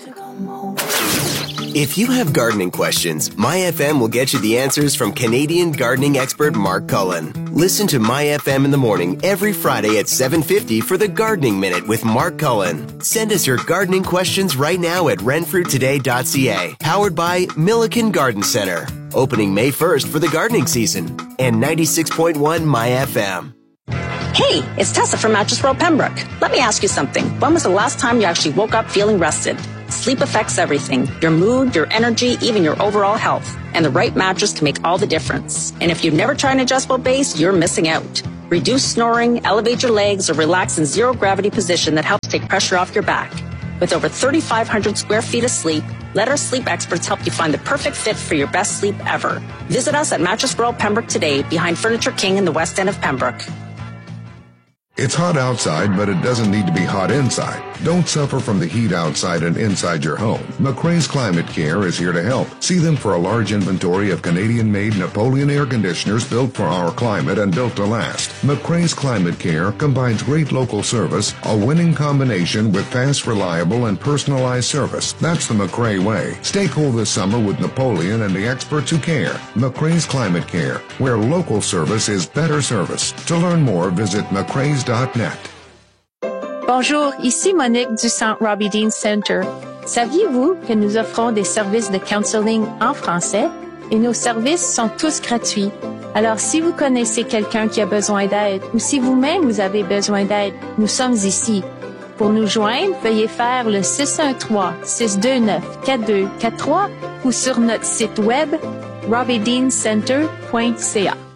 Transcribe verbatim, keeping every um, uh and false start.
If you have gardening questions, MyFM will get you the answers from Canadian gardening expert Mark Cullen. Listen to MyFM in the morning every Friday at seven fifty for the Gardening Minute with Mark Cullen. Send us your gardening questions right now at renfrew today dot c a. Powered by Milliken Garden Centre. Opening May first for the gardening season. And ninety-six point one MyFM. Hey, it's Tessa from Mattress World Pembroke. Let me ask you something. When was the last time you actually woke up feeling rested? Sleep affects everything. Your mood, your energy, even your overall health. And the right mattress can make all the difference. And if you've never tried an adjustable base, you're missing out. Reduce snoring, elevate your legs, or relax in zero gravity position that helps take pressure off your back. With over thirty-five hundred square feet of sleep, let our sleep experts help you find the perfect fit for your best sleep ever. Visit us at Mattress World Pembroke today, behind Furniture King in the West End of Pembroke. It's hot outside, but it doesn't need to be hot inside. Don't suffer from the heat outside and inside your home. McRae's Climate Care is here to help. See them for a large inventory of Canadian-made Napoleon air conditioners built for our climate and built to last. McRae's Climate Care combines great local service, a winning combination with fast, reliable, and personalized service. That's the McRae way. Stay cool this summer with Napoleon and the experts who care. McRae's Climate Care, where local service is better service. To learn more, visit mcraes dot net. Bonjour, ici Monique du Centre Robbie Dean Center. Saviez-vous que nous offrons des services de counseling en français et nos services sont tous gratuits? Alors, si vous connaissez quelqu'un qui a besoin d'aide ou si vous-même vous avez besoin d'aide, nous sommes ici. Pour nous joindre, veuillez faire le six un trois, six deux neuf, quatre deux quatre trois ou sur notre site web robbie dean center point c a.